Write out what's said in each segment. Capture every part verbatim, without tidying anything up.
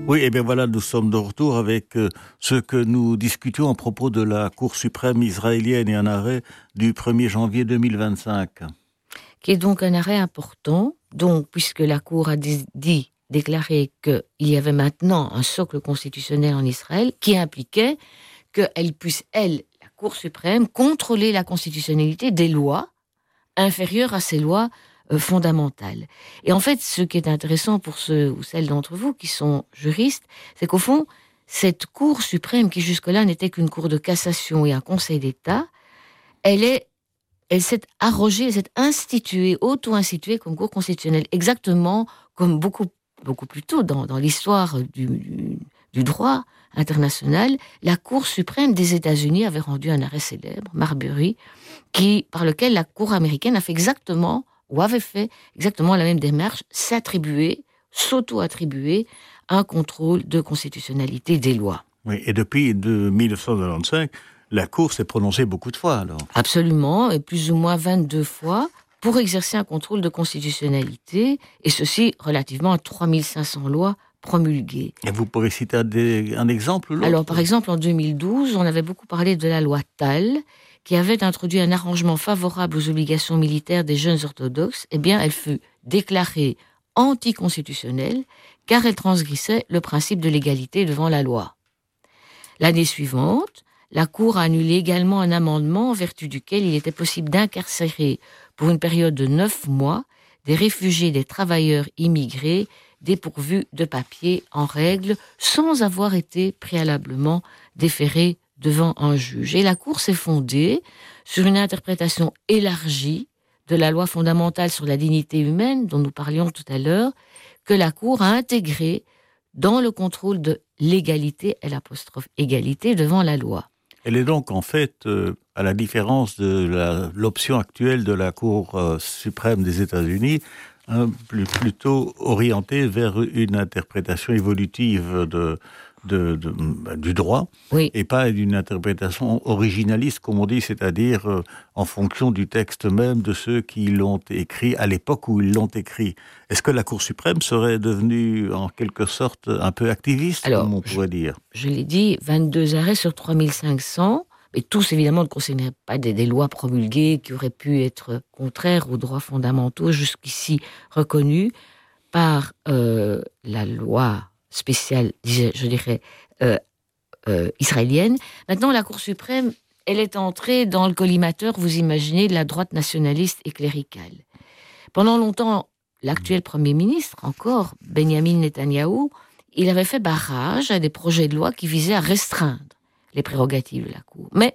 Oui, et bien voilà, nous sommes de retour avec euh, ce que nous discutions à propos de la Cour suprême israélienne et un arrêt du premier janvier deux mille vingt-cinq. Qui est donc un arrêt important, donc, puisque la Cour a dit, dit déclaré qu'il y avait maintenant un socle constitutionnel en Israël qui impliquait qu'elle puisse, elle, la Cour suprême, contrôler la constitutionnalité des lois inférieures à ces lois euh, fondamentales. Et en fait, ce qui est intéressant pour ceux ou celles d'entre vous qui sont juristes, c'est qu'au fond, cette Cour suprême, qui jusque-là n'était qu'une Cour de cassation et un Conseil d'État, elle est elle s'est arrogée, elle s'est instituée, auto-instituée comme Cour constitutionnelle, exactement comme beaucoup, beaucoup plus tôt dans, dans l'histoire du, du, du droit international, la Cour suprême des États-Unis avait rendu un arrêt célèbre, Marbury, qui, par lequel la Cour américaine a fait exactement, ou avait fait exactement la même démarche, s'attribuer, s'auto-attribuer un contrôle de constitutionnalité des lois. Oui, et depuis de mille neuf cent quatre-vingt-quinze, la Cour s'est prononcée beaucoup de fois, alors. Absolument, et plus ou moins vingt-deux fois, pour exercer un contrôle de constitutionnalité, et ceci relativement à trois mille cinq cents lois promulguées. Et vous pourrez citer un, des, un exemple ou l'autre ? Alors, par exemple, en deux mille douze, on avait beaucoup parlé de la loi Tal, qui avait introduit un arrangement favorable aux obligations militaires des jeunes orthodoxes. Eh bien, elle fut déclarée anticonstitutionnelle, car elle transgressait le principe de l'égalité devant la loi. L'année suivante, la Cour a annulé également un amendement en vertu duquel il était possible d'incarcérer pour une période de neuf mois des réfugiés et des travailleurs immigrés dépourvus de papiers en règle sans avoir été préalablement déférés devant un juge. Et la Cour s'est fondée sur une interprétation élargie de la loi fondamentale sur la dignité humaine dont nous parlions tout à l'heure, que la Cour a intégrée dans le contrôle de l'égalité, l'apostrophe égalité devant la loi. Elle est donc en fait, euh, à la différence de la, l'option actuelle de la Cour euh, suprême des États-Unis, hein, plus, plutôt orientée vers une interprétation évolutive de, de, de, de, du droit, oui. Et pas une interprétation originaliste, comme on dit, c'est-à-dire euh, en fonction du texte même de ceux qui l'ont écrit à l'époque où ils l'ont écrit. Est-ce que la Cour suprême serait devenue en quelque sorte un peu activiste, Alors, comme on pourrait je, dire ? Je l'ai dit, vingt-deux arrêts sur trois mille cinq cents, et tous évidemment ne concernaient pas des, des lois promulguées qui auraient pu être contraires aux droits fondamentaux jusqu'ici reconnus par euh, la loi spéciale, je dirais, euh, euh, israélienne. Maintenant, la Cour suprême, elle est entrée dans le collimateur, vous imaginez, de la droite nationaliste et cléricale. Pendant longtemps, l'actuel Premier ministre, encore, Benjamin Netanyahou, il avait fait barrage à des projets de loi qui visaient à restreindre les prérogatives de la Cour. Mais,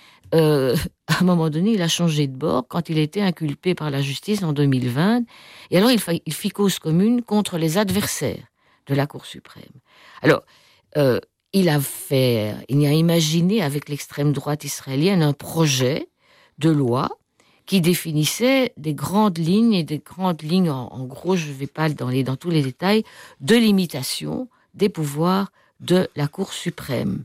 euh, à un moment donné, il a changé de bord quand il a été inculpé par la justice en deux mille vingt. Et alors, il, fa- il fit cause commune contre les adversaires de la Cour suprême. Alors, euh, il a fait, il a imaginé avec l'extrême droite israélienne un projet de loi qui définissait des grandes lignes, et des grandes lignes, en, en gros, je ne vais pas dans, les, dans tous les détails, de limitation des pouvoirs de la Cour suprême.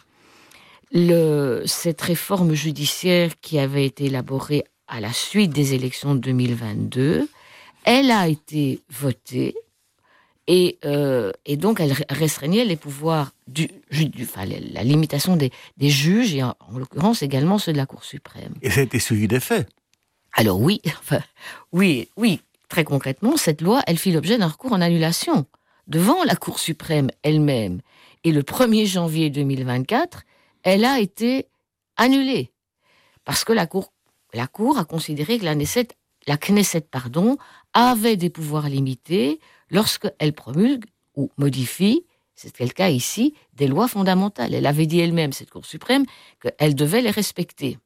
Le, cette réforme judiciaire qui avait été élaborée à la suite des élections de deux mille vingt-deux, elle a été votée, et, euh, et donc elle restreignait les pouvoirs, du, du, enfin, la limitation des, des juges, et en, en l'occurrence également ceux de la Cour suprême. Et ça a été suivi des faits. Alors oui, enfin, oui, oui, très concrètement, cette loi, elle fit l'objet d'un recours en annulation devant la Cour suprême elle-même. Et le premier janvier deux mille vingt-quatre, elle a été annulée. Parce que la Cour, la Cour a considéré que la Knesset, la Knesset pardon, avait des pouvoirs limités lorsqu'elle promulgue ou modifie, c'est le cas ici, des lois fondamentales. Elle avait dit elle-même, cette Cour suprême, qu'elle devait les respecter.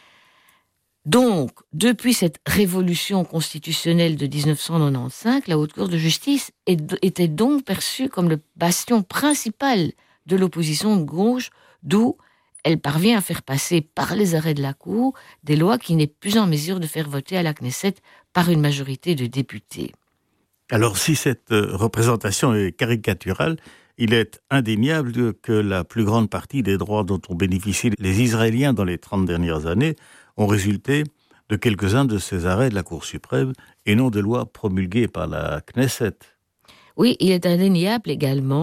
Donc, depuis cette révolution constitutionnelle de dix-neuf cent quatre-vingt-quinze, la Haute Cour de justice était donc perçue comme le bastion principal de l'opposition de gauche, d'où elle parvient à faire passer par les arrêts de la Cour des lois qui n'est plus en mesure de faire voter à la Knesset par une majorité de députés. Alors, si cette représentation est caricaturale, il est indéniable que la plus grande partie des droits dont ont bénéficié les Israéliens dans les trente dernières années ont résulté de quelques-uns de ces arrêts de la Cour suprême et non de lois promulguées par la Knesset. Oui, il est indéniable également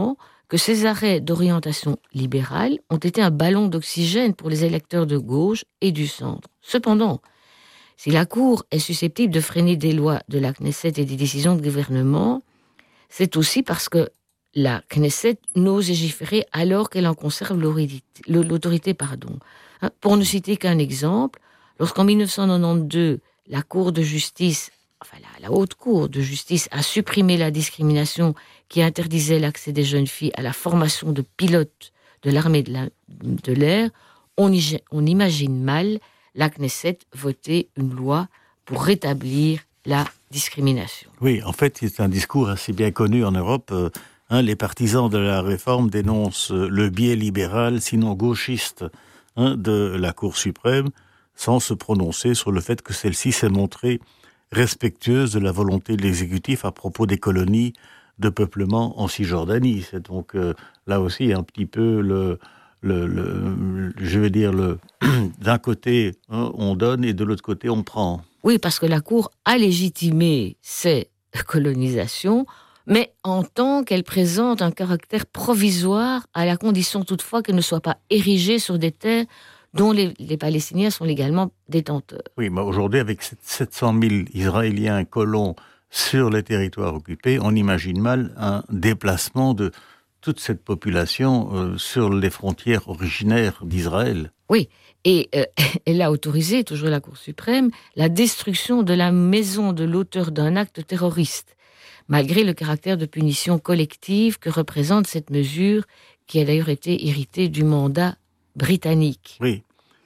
que ces arrêts d'orientation libérale ont été un ballon d'oxygène pour les électeurs de gauche et du centre. Cependant, si la Cour est susceptible de freiner des lois de la Knesset et des décisions de gouvernement, c'est aussi parce que la Knesset n'ose légiférer alors qu'elle en conserve l'autorité. Pardon. Pour ne citer qu'un exemple, lorsqu'en dix-neuf cent quatre-vingt-douze, la Cour de justice, enfin la, la Haute Cour de justice a supprimé la discrimination qui interdisait l'accès des jeunes filles à la formation de pilotes de l'armée de, la, de l'air, on, y, on imagine mal la Knesset voter une loi pour rétablir la discrimination. Oui, en fait, c'est un discours assez bien connu en Europe. Euh, hein, les partisans de la réforme dénoncent le biais libéral, sinon gauchiste, hein, de la Cour suprême, sans se prononcer sur le fait que celle-ci s'est montrée respectueuse de la volonté de l'exécutif à propos des colonies de peuplement en Cisjordanie. C'est donc euh, là aussi un petit peu le... Le, le, je veux dire, le, d'un côté, hein, on donne et de l'autre côté, on prend. Oui, parce que la Cour a légitimé ces colonisations, mais en tant qu'elle présente un caractère provisoire, à la condition toutefois qu'elle ne soit pas érigée sur des terres dont les, les Palestiniens sont légalement détenteurs. Oui, mais aujourd'hui, avec sept cent mille Israéliens colons sur les territoires occupés, on imagine mal un déplacement de toute cette population euh, sur les frontières originaires d'Israël. Oui, et euh, elle a autorisé, toujours la Cour suprême, la destruction de la maison de l'auteur d'un acte terroriste, malgré le caractère de punition collective que représente cette mesure, qui a d'ailleurs été héritée du mandat britannique. Oui,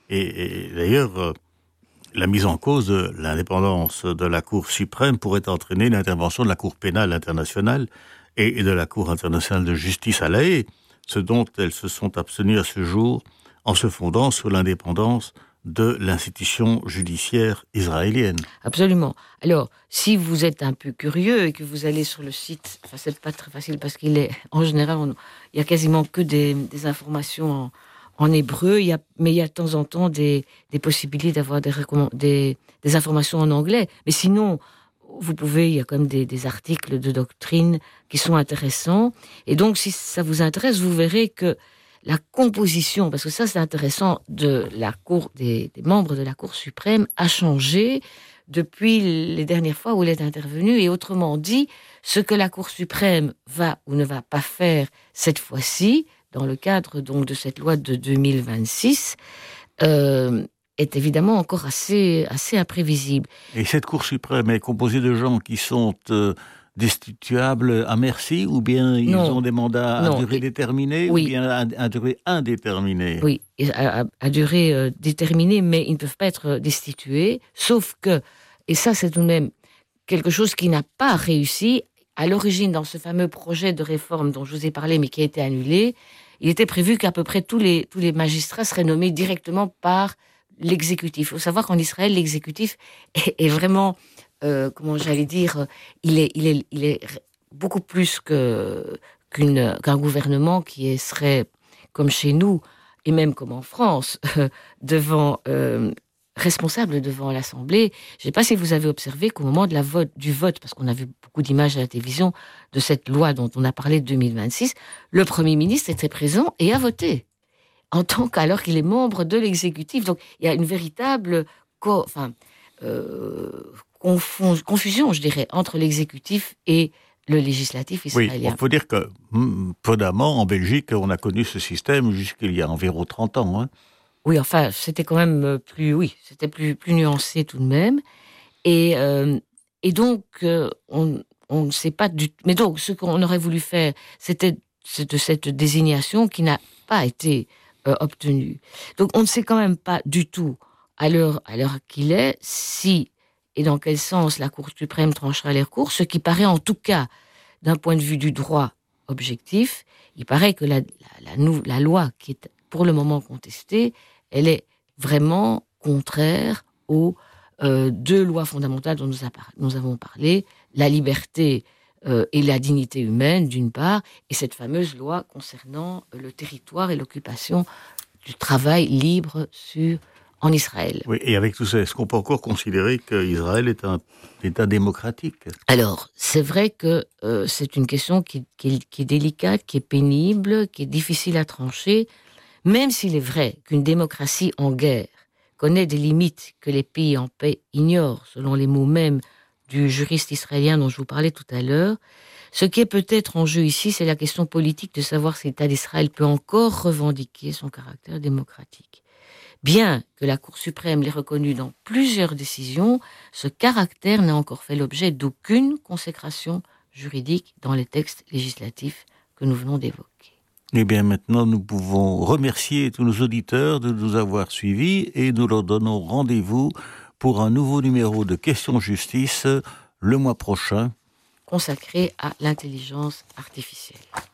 et, et d'ailleurs, euh, la mise en cause de l'indépendance de la Cour suprême pourrait entraîner l'intervention de la Cour pénale internationale et de la Cour internationale de justice à La Haye, ce dont elles se sont abstenues à ce jour en se fondant sur l'indépendance de l'institution judiciaire israélienne. Absolument. Alors, si vous êtes un peu curieux et que vous allez sur le site, enfin, c'est pas très facile parce qu'il est, en général, on, il y a quasiment que des, des informations en, en hébreu, il y a, mais il y a de temps en temps des, des possibilités d'avoir des, des, des informations en anglais. Mais sinon, vous pouvez, il y a quand même des, des articles de doctrine qui sont intéressants. Et donc, si ça vous intéresse, vous verrez que la composition, parce que ça c'est intéressant, de la cour, des, des membres de la Cour suprême a changé depuis les dernières fois où elle est intervenue. Et autrement dit, ce que la Cour suprême va ou ne va pas faire cette fois-ci, dans le cadre donc de cette loi de deux mille vingt-six, euh, est évidemment encore assez, assez imprévisible. Et cette Cour suprême est composée de gens qui sont euh, destituables à merci, ou bien ils non, ont des mandats non, à durée et, déterminée, oui. ou bien à, à durée indéterminée? Oui, à, à, à durée euh, déterminée, mais ils ne peuvent pas être destitués, sauf que, et ça c'est tout de même quelque chose qui n'a pas réussi, à l'origine dans ce fameux projet de réforme dont je vous ai parlé, mais qui a été annulé, il était prévu qu'à peu près tous les, tous les magistrats seraient nommés directement par l'exécutif. Il faut savoir qu'en Israël, l'exécutif est, est vraiment, euh, comment j'allais dire, il est, il est, il est beaucoup plus que, qu'une, qu'un gouvernement qui est, serait, comme chez nous, et même comme en France, euh, devant, euh, responsable devant l'Assemblée. Je ne sais pas si vous avez observé qu'au moment de la vote, du vote, parce qu'on a vu beaucoup d'images à la télévision de cette loi dont on a parlé de deux mille vingt-six, le Premier ministre était présent et a voté. En tant qu'alors qu'il est membre de l'exécutif. Donc, il y a une véritable co- enfin, euh, confond, confusion, je dirais, entre l'exécutif et le législatif israélien. Oui, il faut dire que, prudemment, en Belgique, on a connu ce système jusqu'il y a environ trente ans. Hein. Oui, enfin, c'était quand même plus, oui, c'était plus, plus nuancé tout de même. Et, euh, et donc, euh, on, on ne sait pas du tout. Mais donc, ce qu'on aurait voulu faire, c'était de cette désignation qui n'a pas été Euh, obtenu. Donc on ne sait quand même pas du tout, à l'heure, à l'heure qu'il est, si et dans quel sens la Cour suprême tranchera les recours, ce qui paraît en tout cas, d'un point de vue du droit objectif, il paraît que la, la, la, la loi qui est pour le moment contestée, elle est vraiment contraire aux euh, deux lois fondamentales dont nous, a, nous avons parlé, la liberté Euh, et la dignité humaine, d'une part, et cette fameuse loi concernant euh, le territoire et l'occupation du travail libre sur, en Israël. Oui, et avec tout ça, est-ce qu'on peut encore considérer qu'Israël est un État démocratique ? Alors, c'est vrai que euh, c'est une question qui, qui, qui est délicate, qui est pénible, qui est difficile à trancher, même s'il est vrai qu'une démocratie en guerre connaît des limites que les pays en paix ignorent, selon les mots mêmes du juriste israélien dont je vous parlais tout à l'heure. Ce qui est peut-être en jeu ici, c'est la question politique de savoir si l'État d'Israël peut encore revendiquer son caractère démocratique. Bien que la Cour suprême l'ait reconnu dans plusieurs décisions, ce caractère n'a encore fait l'objet d'aucune consécration juridique dans les textes législatifs que nous venons d'évoquer. Eh bien, maintenant, nous pouvons remercier tous nos auditeurs de nous avoir suivis et nous leur donnons rendez-vous pour un nouveau numéro de Questions Justice le mois prochain, consacré à l'intelligence artificielle.